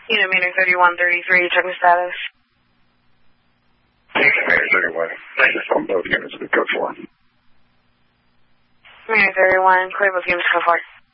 Unit meter 3133, check the status. Meter 31. Thank you from both units. Code 4. Meter 31, clear both units, code 4.